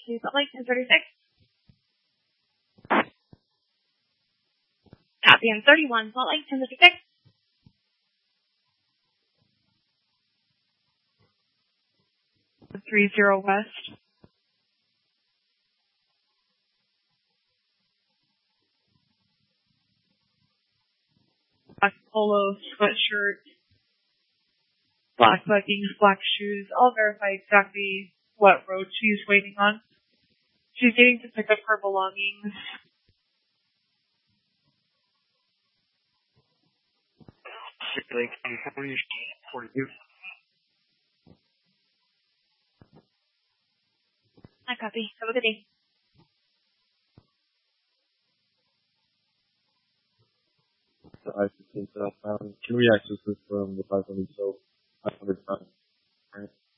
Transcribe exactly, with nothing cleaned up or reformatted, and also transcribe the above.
to Salt Lake ten thirty-six. Copy in thirty-one, Salt Lake ten thirty-six. three zero West. Black polo, sweatshirt, black leggings, black shoes. I'll verify exactly what road she's waiting on. She's needing to pick up her belongings. Lake California, forty-two. I copy. Have a good day. The I fifteen southbound. Can we access this from the five hundred so five hundred pounds? Right.